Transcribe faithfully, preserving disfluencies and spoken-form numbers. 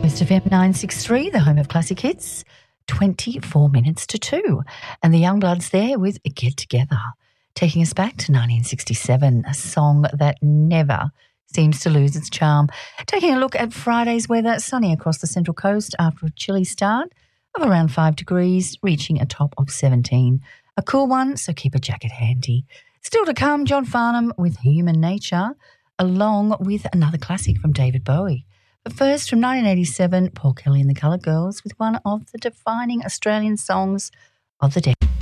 Coast F M nine sixty-three, the home of classic hits, twenty-four minutes to two. And the Youngbloods there with Get Together, taking us back to nineteen sixty-seven, a song that never seems to lose its charm. Taking a look at Friday's weather, sunny across the Central Coast after a chilly start of around five degrees, reaching a top of seventeen. A cool one, so keep a jacket handy. Still to come, John Farnham with Human Nature, along with another classic from David Bowie. But first, from nineteen eighty-seven, Paul Kelly and the Colour Girls with one of the defining Australian songs of the decade.